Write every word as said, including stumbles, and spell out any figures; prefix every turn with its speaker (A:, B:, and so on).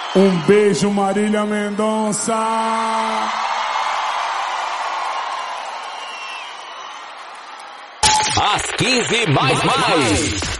A: Um beijo, Marília Mendonça.
B: Às quinze mais mais.